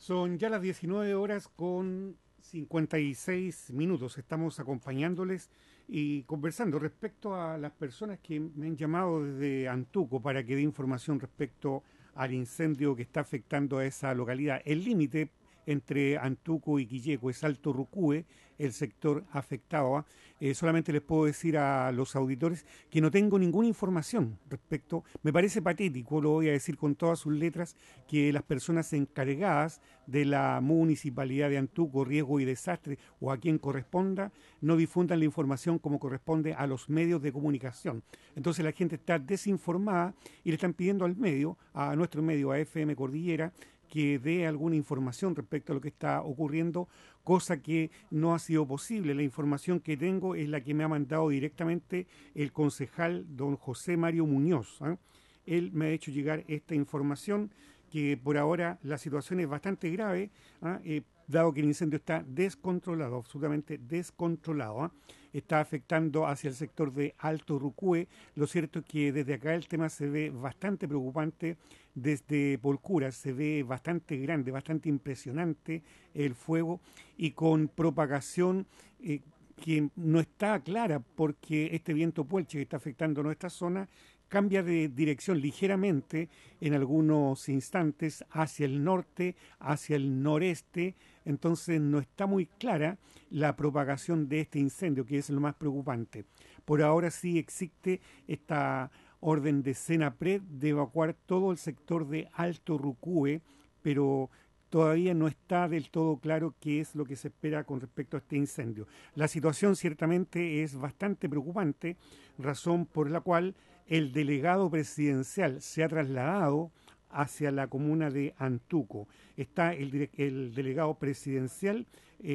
Son ya las 19 horas con 56 minutos. Estamos acompañándoles y conversando respecto a las personas que me han llamado desde Antuco para que dé información respecto al incendio que está afectando a esa localidad. El límite entre Antuco y Quilleco es Alto Rucúe, el sector afectado. ¿Ah? Solamente les puedo decir a los auditores que no tengo ninguna información respecto, me parece patético, lo voy a decir con todas sus letras, que las personas encargadas de la municipalidad de Antuco, riesgo y desastre, o a quien corresponda, no difundan la información como corresponde a los medios de comunicación. Entonces la gente está desinformada y le están pidiendo al medio, a nuestro medio, a FM Cordillera, que dé alguna información respecto a lo que está ocurriendo, cosa que no ha sido posible. La información que tengo es la que me ha mandado directamente el concejal don José Mario Muñoz. ¿Eh? Él me ha hecho llegar esta información, que por ahora la situación es bastante grave, dado que el incendio está descontrolado, absolutamente descontrolado. Está afectando hacia el sector de Alto Rucúe. Lo cierto es que desde acá el tema se ve bastante preocupante. Desde Polcura se ve bastante grande, bastante impresionante el fuego y con propagación que no está clara, porque este viento puelche que está afectando nuestra zona cambia de dirección ligeramente en algunos instantes hacia el norte, hacia el noreste. Entonces no está muy clara la propagación de este incendio, que es lo más preocupante. Por ahora sí existe esta orden de Senapred de evacuar todo el sector de Alto Rucúe, pero todavía no está del todo claro qué es lo que se espera con respecto a este incendio. La situación ciertamente es bastante preocupante, razón por la cual el delegado presidencial se ha trasladado hacia la comuna de Antuco. Está el delegado presidencial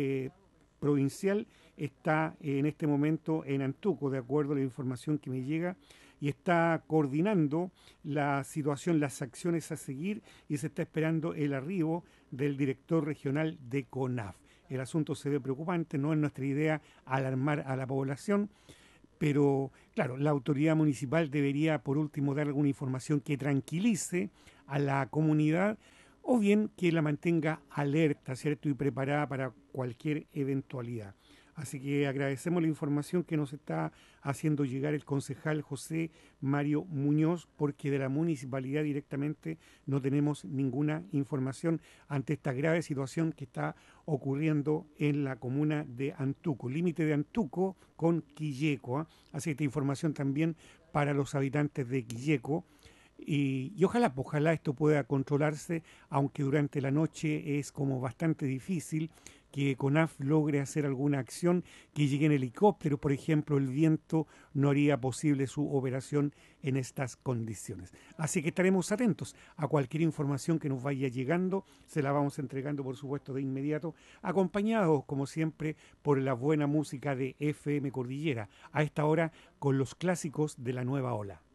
provincial, está en este momento en Antuco, de acuerdo a la información que me llega, y está coordinando la situación, las acciones a seguir, y se está esperando el arribo del director regional de CONAF. El asunto se ve preocupante, no es nuestra idea alarmar a la población, pero claro, la autoridad municipal debería por último dar alguna información que tranquilice a la comunidad o bien que la mantenga alerta, ¿cierto? Y preparada para cualquier eventualidad. Así que agradecemos la información que nos está haciendo llegar el concejal José Mario Muñoz, porque de la municipalidad directamente no tenemos ninguna información ante esta grave situación que está ocurriendo en la comuna de Antuco, límite de Antuco con Quilleco. ¿Eh? Así que esta información también para los habitantes de Quilleco. Y ojalá, pues, ojalá esto pueda controlarse, aunque durante la noche es como bastante difícil que CONAF logre hacer alguna acción, que llegue en helicóptero, por ejemplo, el viento no haría posible su operación en estas condiciones. Así que estaremos atentos a cualquier información que nos vaya llegando, se la vamos entregando, por supuesto, de inmediato, acompañados, como siempre, por la buena música de FM Cordillera, a esta hora con los clásicos de la nueva ola.